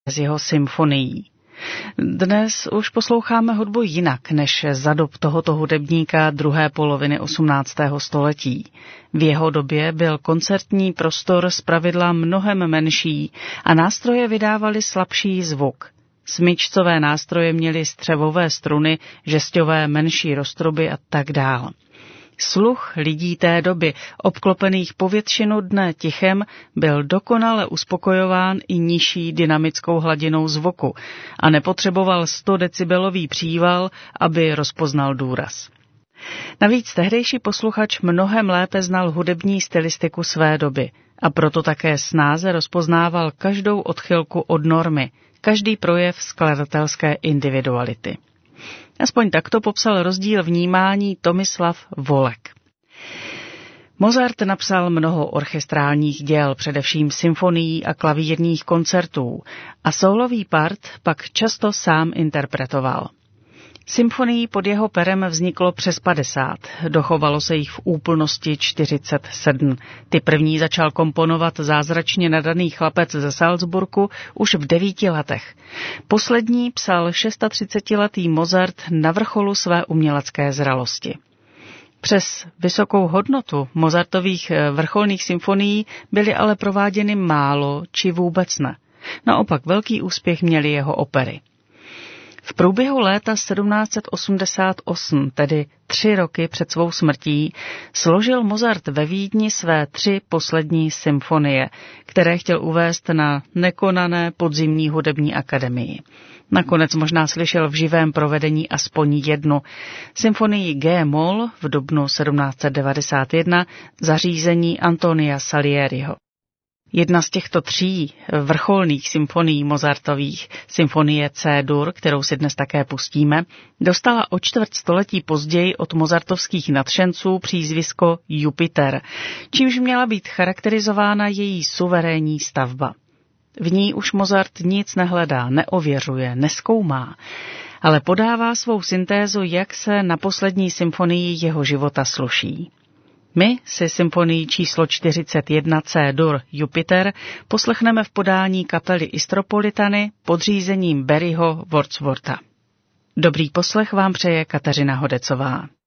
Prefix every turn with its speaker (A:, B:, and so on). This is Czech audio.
A: z jeho symfonií. Dnes už posloucháme hudbu jinak než za dob tohoto hudebníka druhé poloviny 18. století. V jeho době byl koncertní prostor zpravidla mnohem menší a nástroje vydávaly slabší zvuk. Smyčcové nástroje měly střevové struny, žesťové menší roztruby a tak dál. Sluch lidí té doby, obklopených po většinu dne tichem, byl dokonale uspokojován i nižší dynamickou hladinou zvuku a nepotřeboval 100 decibelový příval, aby rozpoznal důraz. Navíc tehdejší posluchač mnohem lépe znal hudební stylistiku své doby a proto také snáze rozpoznával každou odchylku od normy, každý projev skladatelské individuality. Aspoň takto popsal rozdíl vnímání Tomislav Volek. Mozart napsal mnoho orchestrálních děl, především symfonií a klavírních koncertů, a sólový part pak často sám interpretoval. Symfonií pod jeho perem vzniklo přes 50, dochovalo se jich v úplnosti 47. Ty první začal komponovat zázračně nadaný chlapec ze Salzburgu už v 9 letech. Poslední psal 36letý Mozart na vrcholu své umělecké zralosti. Přes vysokou hodnotu Mozartových vrcholných symfonií byly ale prováděny málo či vůbec ne. Naopak velký úspěch měly jeho opery. V průběhu léta 1788, tedy 3 roky před svou smrtí, složil Mozart ve Vídni své 3 poslední symfonie, které chtěl uvést na nekonané podzimní hudební akademii. Nakonec možná slyšel v živém provedení aspoň jednu, symfonii G-moll v dubnu 1791, zařízení Antonia Salieriho. Jedna z těchto 3 vrcholných symfonií Mozartových, symfonie C-dur, kterou si dnes také pustíme, dostala o čtvrt století později od mozartovských nadšenců přízvisko Jupiter, čímž měla být charakterizována její suverénní stavba. V ní už Mozart nic nehledá, neověřuje, nezkoumá, ale podává svou syntézu, jak se na poslední symfonii jeho života sluší. My si symfonii číslo 41 C-dur Jupiter poslechneme v podání kapely Istropolitany pod řízením Barryho Wordswortha. Dobrý poslech vám přeje Kateřina Hodecová.